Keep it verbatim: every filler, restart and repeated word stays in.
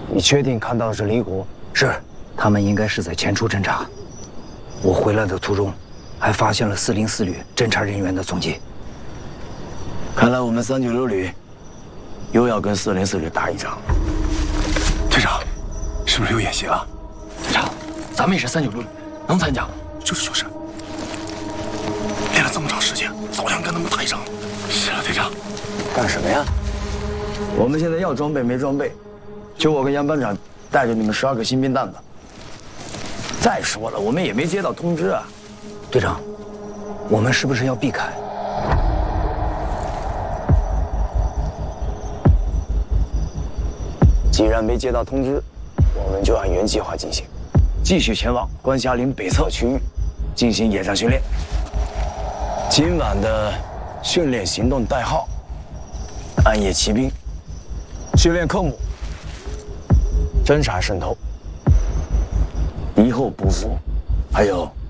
你确定看到的是李谷？ 是，他们应该是在前处侦查。我回来的途中，还发现了四零四旅侦查人员的踪迹。 看来我们三九六旅又要跟四零四旅打一场。 队长，是不是又演习了？ 队长，咱们也是三九六旅，能参加吗？ 就是就是，练了这么长时间，早想跟他们打一场。是啊，队长。 干什么呀？我们现在要装备没装备，就我跟杨班长带着你们十二个新兵蛋子。再说了，我们也没接到通知啊。 队长，我们是不是要避开？ 既然没接到通知，我们就按原计划进行，继续前往关霞岭北侧区域进行野战训练。今晚的训练行动代号“暗夜骑兵”，训练科目：侦察渗透、敌后不服，还有